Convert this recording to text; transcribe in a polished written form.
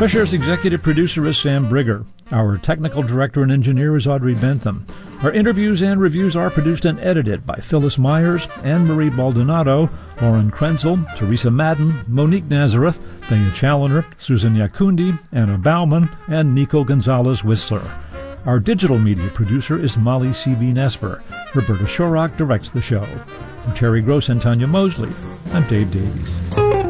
Fresh Air's executive producer is Sam Brigger. Our technical director and engineer is Audrey Bentham. Our interviews and reviews are produced and edited by Phyllis Myers, Anne-Marie Baldonado, Lauren Krenzel, Teresa Madden, Monique Nazareth, Thea Challoner, Susan Yakundi, Anna Bauman, and Nico Gonzalez-Whistler. Our digital media producer is Molly C.V. Nesper. Roberta Shorrock directs the show. From Terry Gross and Tanya Mosley, I'm Dave Davies.